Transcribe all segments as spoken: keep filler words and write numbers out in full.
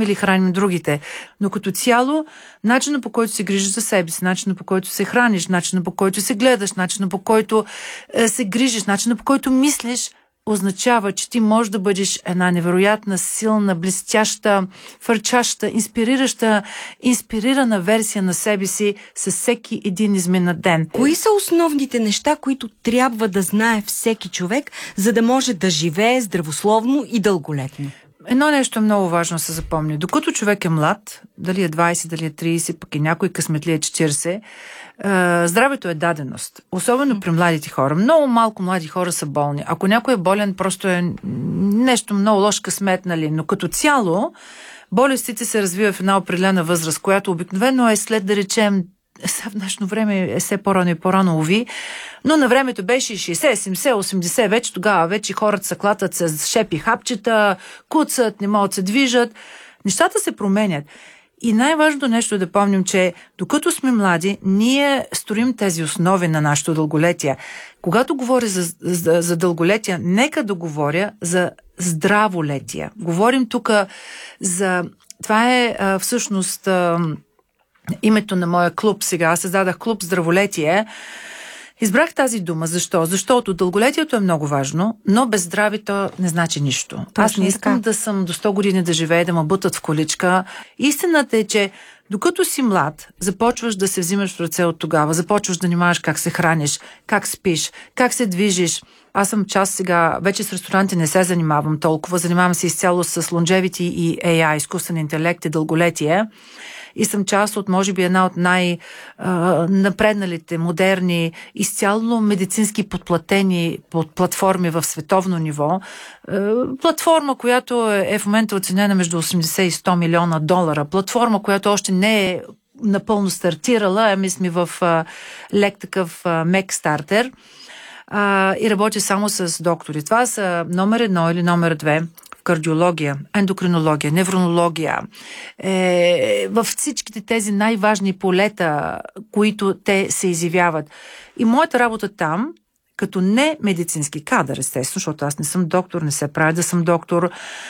хранихме или храним другите. Но като цяло, начинът по който се грижиш за себе си, начинът по който се храниш, начинът по който се гледаш, начинът по който е, се грижиш, начинът по който мислиш, означава, че ти можеш да бъдеш една невероятна, силна, блестяща, фърчаща, инспирираща, инспирирана версия на себе си с всеки един изминат ден. Кои са основните неща, които трябва да знае всеки човек, за да може да живее здравословно и дълголетно? Едно нещо е много важно да се запомни. Докато човек е млад, дали е двайсет, дали е трийсет, пък и някой късметли е четирийсет, здравето е даденост. Особено при младите хора. Много малко млади хора са болни. Ако някой е болен, просто е нещо много лош късмет, нали? Но като цяло, болестите се развиват в една определена възраст, която обикновено е след, да речем, в днешно време е все по-рано и по-рано, уви, но на времето беше шейсет, седемдесет, осемдесет, вече тогава вече хората се клатат с шепи хапчета, куцат, не могат да се движат. Нещата се променят. И най-важното нещо е да помним, че докато сме млади, ние строим тези основи на нашето дълголетие. Когато говоря за, за, за дълголетие, нека да говоря за здраволетие. Говорим тук за... Това е а, всъщност а, името на моя клуб сега. Аз създадах клуб Здраволетие. Избрах тази дума. Защо? Защото дълголетието е много важно, но без здравето не значи нищо. Точно Аз не искам така. Да съм до сто години да живея, да ме бутат в количка. Истината е, че докато си млад, започваш да се взимаш в ръце от тогава, започваш да внимаваш как се храниш, как спиш, как се движиш. Аз съм част сега, вече с ресторанти не се занимавам толкова, занимавам се изцяло с longevity и Ей Ай, изкуствен интелект и дълголетие. И съм част от, може би, една от най-напредналите, модерни, изцяло медицински подплатени под платформи в световно ниво. Платформа, която е в момента оценена между осемдесет и сто милиона долара. Платформа, която още не е напълно стартирала, ами сме в лек такъв мек стартер. И работя само с доктори. Това са номер едно или номер две кардиология, ендокринология, неврология, е, във всичките тези най-важни полета, които те се изявяват. И моята работа там, като не медицински кадър, естествено, защото аз не съм доктор, не се правя да съм доктор,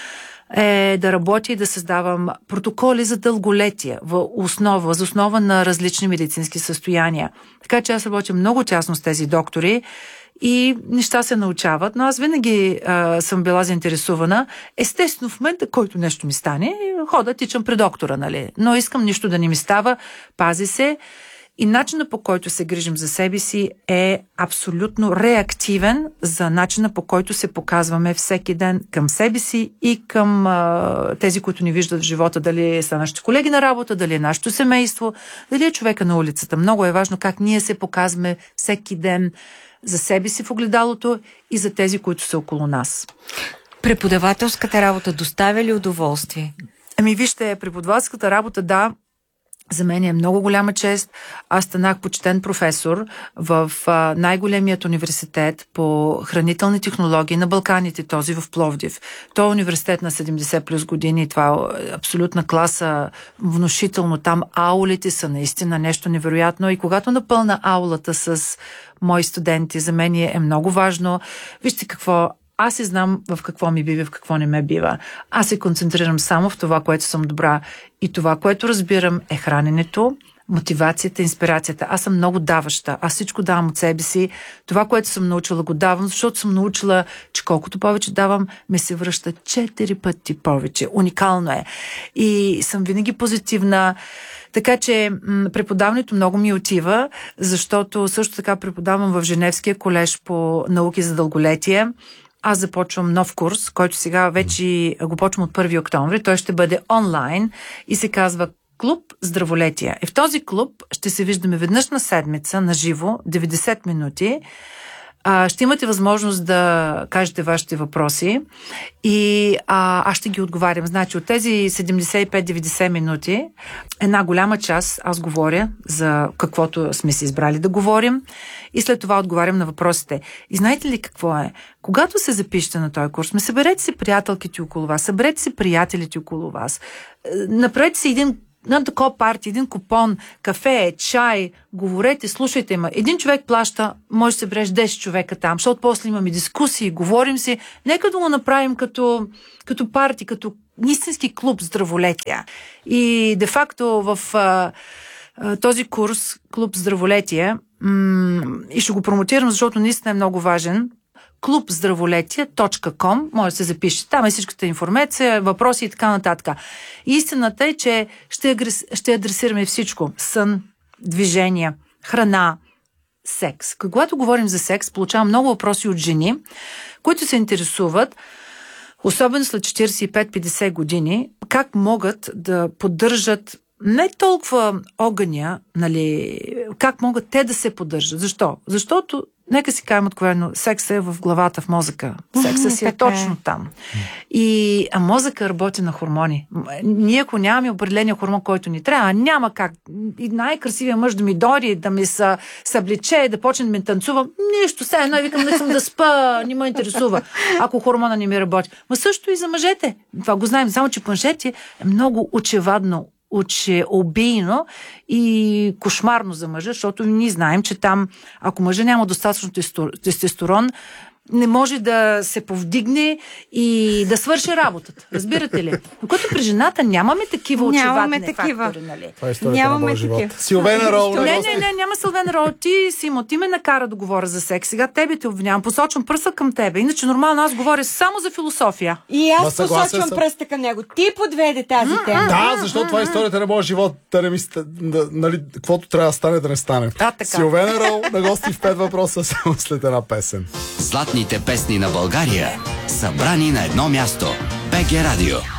е да работя и да създавам протоколи за дълголетие в основа, за основа на различни медицински състояния. Така че аз работя много тясно с тези доктори и неща се научават, но аз винаги а, съм била заинтересувана. Естествено, в момента, който нещо ми стане, хода, тичам при доктора, нали? Но искам нищо да не ми става, пази се. И начинът, по който се грижим за себе си, е абсолютно реактивен за начина, по който се показваме всеки ден към себе си и към а, тези, които ни виждат в живота, дали са нашите колеги на работа, дали е нашето семейство, дали е човека на улицата. Много е важно как ние се показваме всеки ден за себе си в огледалото и за тези, които са около нас. Преподавателската работа доставя ли удоволствие? Ами вижте, преподавателската работа, да, за мен е много голяма чест. Аз станах почетен професор в а, най-големият университет по хранителни технологии на Балканите, този в Пловдив. Той е университет на седемдесет плюс години. Това е абсолютна класа, внушително. Там аулите са наистина нещо невероятно. И когато напълна аулата с мои студенти, за мен е много важно. Вижте какво... Аз се знам в какво ми бива, в какво не ме бива. Аз се концентрирам само в това, което съм добра. И това, което разбирам, е храненето, мотивацията, инспирацията. Аз съм много даваща. Аз всичко давам от себе си. Това, което съм научила, го давам, защото съм научила, че колкото повече давам, ме се връща четири пъти повече. Уникално е. И съм винаги позитивна. Така че м- преподаването много ми отива, защото също така преподавам в Женевския колеж по науки за дълголетие. Аз започвам нов курс, който сега вече го почвам от първи октомври. Той ще бъде онлайн и се казва Клуб Здраволетие. И в този клуб ще се виждаме веднъж на седмица, на живо, деветдесет минути. А, ще имате възможност да кажете вашите въпроси и а, аз ще ги отговарям. Значи от тези седемдесет и пет до деветдесет минути, една голяма част аз говоря за каквото сме си избрали да говорим и след това отговарям на въпросите. И знаете ли какво е? Когато се запишете на този курс, ме съберете си приятелките около вас, съберете си приятелите около вас, направете си един на такова парти, един купон, кафе, чай, говорете, слушайте ме. Един човек плаща, може да се бреш десет човека там, защото после имаме дискусии, говорим си. Нека да го направим като, като парти, като истински клуб здраволетие. И де-факто в а, а, този курс, клуб здраволетие, м- и ще го промотирам, защото наистина е много важен, клуб здраволетие точка ком, може да се запишете. Там е всичката информация, въпроси и така нататък. Истината е, че ще, агрес... ще адресираме всичко. Сън, движение, храна, секс. Когато говорим за секс, получавам много въпроси от жени, които се интересуват, особено след четирийсет и пет до петдесет години, как могат да поддържат не толкова огъня, нали, как могат те да се поддържат. Защо? Защото, нека си кажем откровено, секса е в главата, в мозъка. Секса си е точно там. И, а мозъка работи на хормони. Ние, ако нямаме определения хормон, който ни трябва, няма как и най-красивия мъж да ми дори, да ми са, събличе, да почне да ми танцува, нищо, сега едно и викам, не съм да спа, не ме интересува, ако хормона не ми работи. Ма също и за мъжете. Това го знаем, само че мъжете е много очевадно учеобийно и кошмарно за мъжа, защото ние знаем, че там, ако мъжа няма достатъчно тестостерон, не може да се повдигне и да свърши работата. Разбирате ли? Докато при жената нямаме такива очевадни фактори. Нали? Това е историята на моя живот. Силвена Рол. Не, не, не, няма Силвена Рол. Ти, Симо, ти ме накара да говоря за секс. Сега тебе те обвинявам. Посочвам пръста към тебе. Иначе нормално аз говоря само за философия. И аз посочвам съм... пръста към него. Ти подведе тази mm-hmm. тема. Да, защото това е историята на моя живот. Да не ми, да, нали, каквото трябва да стане, да не стане. А, Силвена Рол на гости в пет въпроса само след една песен. Златните песни на България, събрани на едно място. БГ Радио.